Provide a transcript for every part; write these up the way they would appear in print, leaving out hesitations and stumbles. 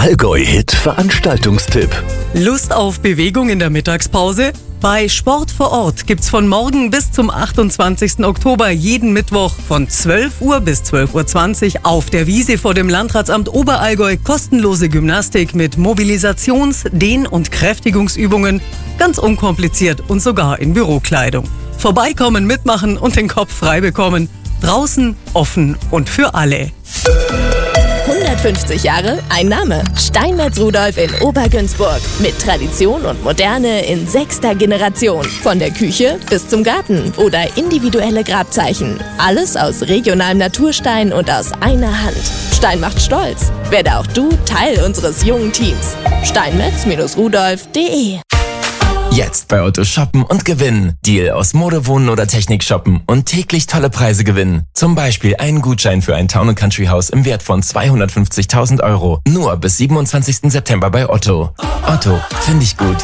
Allgäu-Hit Veranstaltungstipp. Lust auf Bewegung in der Mittagspause? Bei Sport vor Ort gibt's von morgen bis zum 28. Oktober jeden Mittwoch von 12 Uhr bis 12.20 Uhr auf der Wiese vor dem Landratsamt Oberallgäu kostenlose Gymnastik mit Mobilisations-, Dehn- und Kräftigungsübungen, ganz unkompliziert und sogar in Bürokleidung. Vorbeikommen, mitmachen und den Kopf frei bekommen. Draußen, offen und für alle. 150 Jahre, ein Name. Steinmetz Rudolf in Obergünzburg. Mit Tradition und Moderne in 6. Generation. Von der Küche bis zum Garten oder individuelle Grabzeichen. Alles aus regionalem Naturstein und aus einer Hand. Stein macht stolz. Werde auch du Teil unseres jungen Teams. steinmetz-rudolf.de. Jetzt bei Otto shoppen und gewinnen. Deal aus Mode, Wohnen oder Technik shoppen und täglich tolle Preise gewinnen. Zum Beispiel einen Gutschein für ein Town & Country Haus im Wert von 250.000 €. Nur bis 27. September bei Otto. Otto, finde ich gut.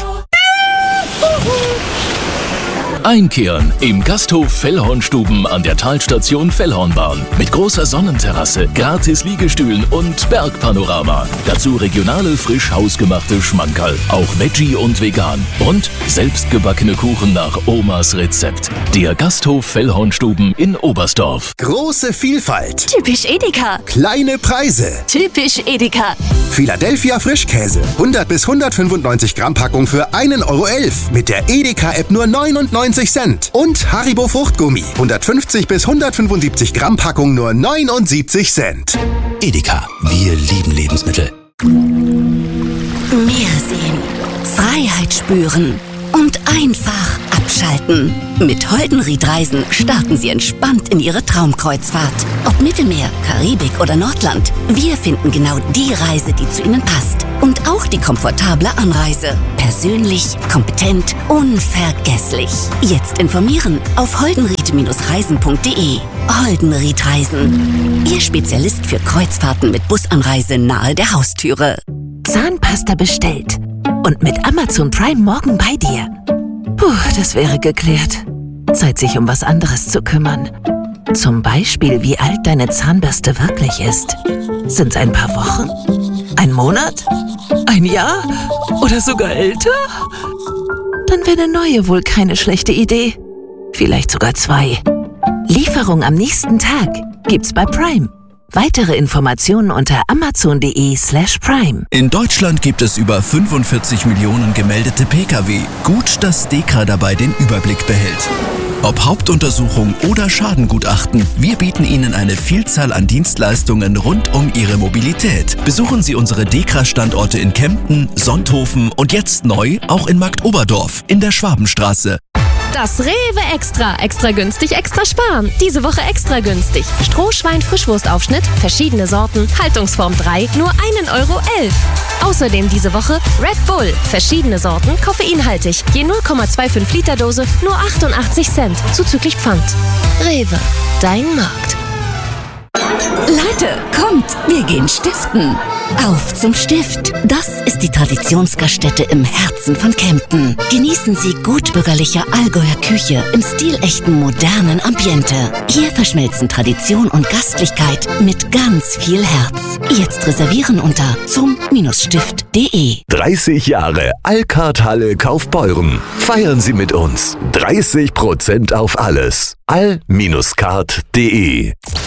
Einkehren im Gasthof Fellhornstuben an der Talstation Fellhornbahn. Mit großer Sonnenterrasse, gratis Liegestühlen und Bergpanorama. Dazu regionale, frisch hausgemachte Schmankerl. Auch Veggie und vegan. Und selbstgebackene Kuchen nach Omas Rezept. Der Gasthof Fellhornstuben in Oberstdorf. Große Vielfalt. Typisch Edeka. Kleine Preise. Typisch Edeka. Philadelphia Frischkäse. 100 bis 195 Gramm Packung für 1,11 € mit der Edeka-App nur 99 Cent. Und Haribo Fruchtgummi. 150 bis 175 Gramm Packung nur 79 Cent. Edeka, wir lieben Lebensmittel. Meer sehen, Freiheit spüren und einfach abschalten. Mit Holdenried Reisen starten Sie entspannt in Ihre Traumkreuzfahrt. Ob Mittelmeer, Karibik oder Nordland, wir finden genau die Reise, die zu Ihnen passt. Und auch die komfortable Anreise. Persönlich, kompetent, unvergesslich. Jetzt informieren auf holdenried-reisen.de. Holdenried Reisen. Ihr Spezialist für Kreuzfahrten mit Busanreise nahe der Haustüre. Zahnpasta bestellt. Und mit Amazon Prime morgen bei dir. Puh, das wäre geklärt. Zeit, sich um was anderes zu kümmern. Zum Beispiel, wie alt deine Zahnbürste wirklich ist. Sind's ein paar Wochen? Ein Monat? Ein Jahr? Oder sogar älter? Dann wäre eine neue wohl keine schlechte Idee. Vielleicht sogar 2. Lieferung am nächsten Tag gibt's bei Prime. Weitere Informationen unter amazon.de/prime. In Deutschland gibt es über 45 Millionen gemeldete Pkw. Gut, dass DEKRA dabei den Überblick behält. Ob Hauptuntersuchung oder Schadengutachten, wir bieten Ihnen eine Vielzahl an Dienstleistungen rund um Ihre Mobilität. Besuchen Sie unsere DEKRA-Standorte in Kempten, Sonthofen und jetzt neu auch in Marktoberdorf in der Schwabenstraße. Das Rewe Extra. Extra günstig, extra sparen. Diese Woche extra günstig. Strohschwein-Frischwurstaufschnitt, verschiedene Sorten, Haltungsform 3, nur 1,11 €. Außerdem diese Woche Red Bull, verschiedene Sorten, koffeinhaltig. Je 0,25 Liter Dose, nur 88 Cent, zuzüglich Pfand. Rewe, dein Markt. Leute, kommt, wir gehen stiften. Auf zum Stift. Das ist die Traditionsgaststätte im Herzen von Kempten. Genießen Sie gutbürgerliche Allgäuer Küche im stilechten modernen Ambiente. Hier verschmelzen Tradition und Gastlichkeit mit ganz viel Herz. Jetzt reservieren unter zum-stift.de. 30 Jahre Alcard-Halle Kaufbeuren. Feiern Sie mit uns. 30% auf alles. all-card.de